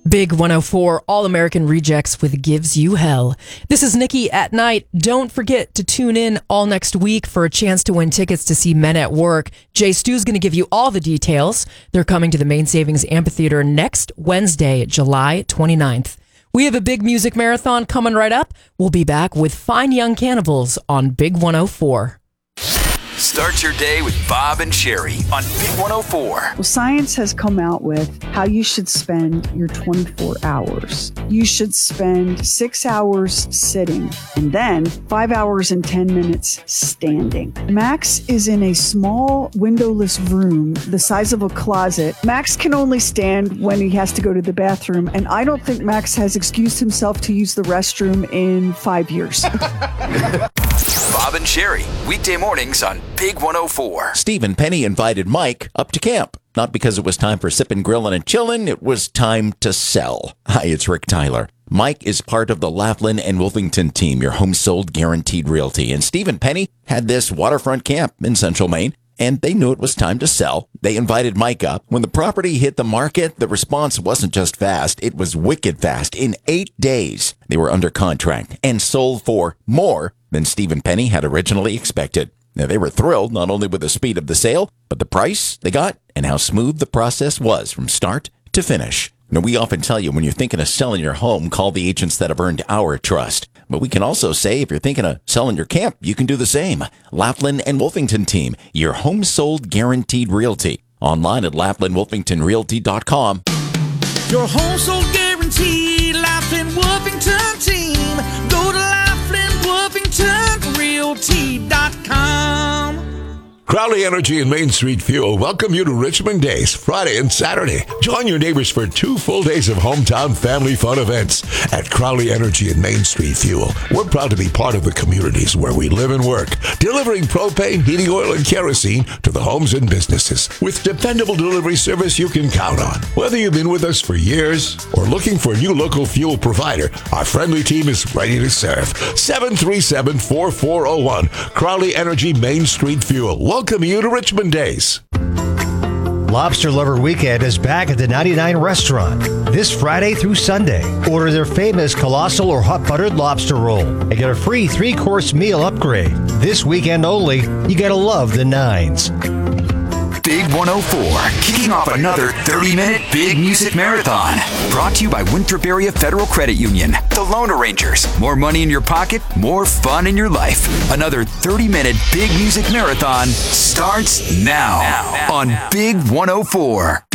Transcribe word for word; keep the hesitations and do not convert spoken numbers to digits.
Big one oh four, All-American Rejects with Gives You Hell. This is Nikki at Night. Don't forget to tune in all next week for a chance to win tickets to see Men at Work. Jay Stu's going to give you all the details. They're coming to the Main Savings Amphitheater next Wednesday, July twenty-ninth. We have a big music marathon coming right up. We'll be back with Fine Young Cannibals on Big one oh four. Start your day with Bob and Sherry on Big one oh four. Well, science has come out with how you should spend your twenty-four hours. You should spend six hours sitting and then five hours and ten minutes standing. Max is in a small windowless room the size of a closet. Max can only stand when he has to go to the bathroom, and I don't think Max has excused himself to use the restroom in five years. Bob and Sherry, weekday mornings on Big one oh four. Stephen Penny invited Mike up to camp. Not because it was time for sipping, grilling, and chilling. It was time to sell. Hi, it's Rick Tyler. Mike is part of the Laughlin and Wolfington team, your home sold guaranteed realty. And Stephen Penny had this waterfront camp in Central Maine, and they knew it was time to sell. They invited Mike up. When the property hit the market, the response wasn't just fast. It was wicked fast. In eight days, they were under contract and sold for more than Stephen Penny had originally expected. Now, they were thrilled not only with the speed of the sale, but the price they got and how smooth the process was from start to finish. Now, we often tell you when you're thinking of selling your home, call the agents that have earned our trust. But we can also say if you're thinking of selling your camp, you can do the same. Laughlin and Wolfington team, your home sold guaranteed realty. Online at laughlin wolfington realty dot com. Your home sold guaranteed, Laughlin Wolfington team. Go to laughlin wolfington realty dot com. Crowley Energy and Main Street Fuel welcome you to Richmond Days, Friday and Saturday. Join your neighbors for two full days of hometown family fun events at Crowley Energy and Main Street Fuel. We're proud to be part of the communities where we live and work, delivering propane, heating oil, and kerosene to the homes and businesses with dependable delivery service you can count on. Whether you've been with us for years or looking for a new local fuel provider, our friendly team is ready to serve. seven three seven, four four zero one, Crowley Energy Main Street Fuel. Welcome you to Richmond Days. Lobster Lover Weekend is back at the ninety-nine Restaurant this Friday through Sunday. Order their famous colossal or hot buttered lobster roll and get a free three-course meal upgrade. This weekend only, you gotta love the nines. Big one oh four, kicking off another thirty-minute Big Music Marathon. Brought to you by Winthrop Area Federal Credit Union. The Loan Arrangers. More money in your pocket, more fun in your life. Another thirty-minute Big Music Marathon starts now, now, now on Big one oh four.